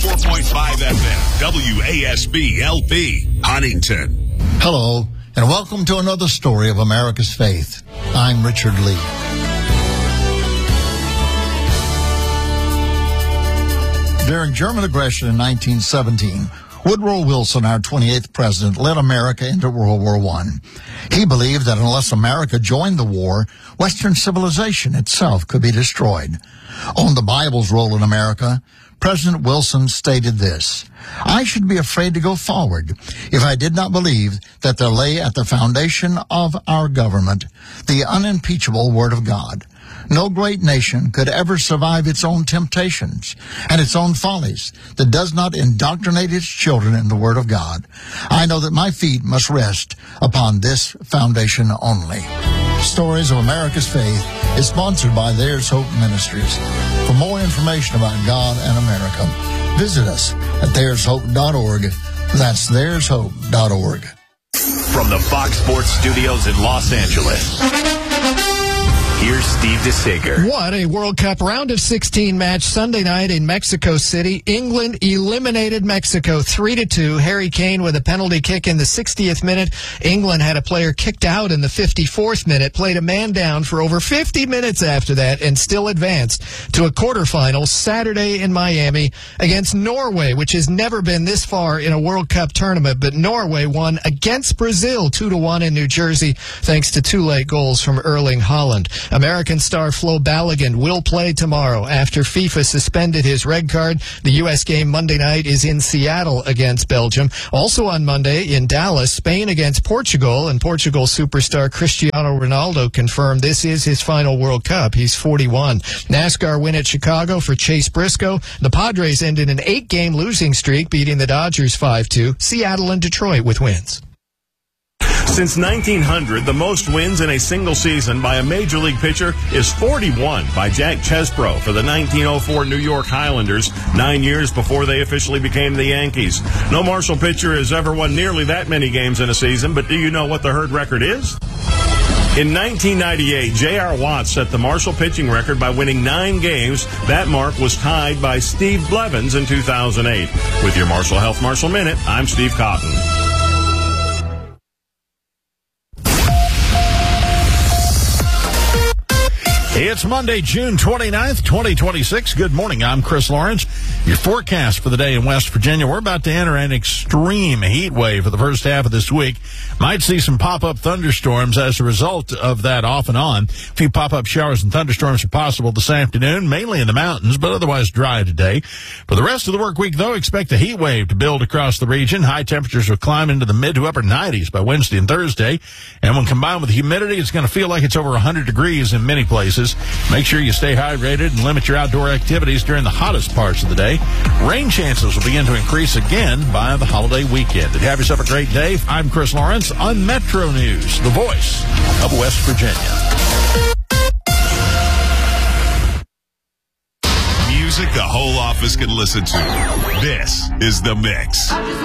104.5 FM, WASB LP, Huntington. Hello, and welcome to another story of America's faith. I'm Richard Lee. During German aggression in 1917, Woodrow Wilson, our 28th president, led America into World War I. He believed that unless America joined the war, Western civilization itself could be destroyed. On the Bible's role in America, President Wilson stated this: "I should be afraid to go forward if I did not believe that there lay at the foundation of our government the unimpeachable Word of God. No great nation could ever survive its own temptations and its own follies that does not indoctrinate its children in the Word of God. I know that my feet must rest upon this foundation only." Stories of America's Faith is sponsored by There's Hope Ministries. For more information about God and America, visit us at there'shope.org. That's there'shope.org. From the Fox Sports Studios in Los Angeles, here's Steve DeSager. What a World Cup round of 16 match Sunday night in Mexico City. England eliminated Mexico 3-2. Harry Kane with a penalty kick in the 60th minute. England had a player kicked out in the 54th minute, played a man down for over 50 minutes after that, and still advanced to a quarterfinal Saturday in Miami against Norway, which has never been this far in a World Cup tournament. But Norway won against Brazil 2-1 in New Jersey, thanks to two late goals from Erling Haaland. American star Flo Balogun will play tomorrow after FIFA suspended his red card. The U.S. game Monday night is in Seattle against Belgium. Also on Monday in Dallas, Spain against Portugal, and Portugal superstar Cristiano Ronaldo confirmed this is his final World Cup. He's 41. NASCAR win at Chicago for Chase Briscoe. The Padres ended an 8-game losing streak, beating the Dodgers 5-2. Seattle and Detroit with wins. Since 1900, the most wins in a single season by a Major League pitcher is 41 by Jack Chesbro for the 1904 New York Highlanders, 9 years before they officially became the Yankees. No Marshall pitcher has ever won nearly that many games in a season, but do you know what the Herd record is? In 1998, J.R. Watts set the Marshall pitching record by winning 9 games. That mark was tied by Steve Blevins in 2008. With your Marshall Health Marshall Minute, I'm Steve Cotton. It's Monday, June 29th, 2026. Good morning. I'm Chris Lawrence. Your forecast for the day in West Virginia. We're about to enter an extreme heat wave for the first half of this week. Might see some pop-up thunderstorms as a result of that off and on. A few pop-up showers and thunderstorms are possible this afternoon, mainly in the mountains, but otherwise dry today. For the rest of the work week, though, expect a heat wave to build across the region. High temperatures will climb into the mid to upper 90s by Wednesday and Thursday. And when combined with the humidity, it's going to feel like it's over 100 degrees in many places. Make sure you stay hydrated and limit your outdoor activities during the hottest parts of the day. Rain chances will begin to increase again by the holiday weekend. And have yourself a great day. I'm Chris Lawrence on Metro News, the voice of West Virginia. Music the whole office can listen to. This is The Mix.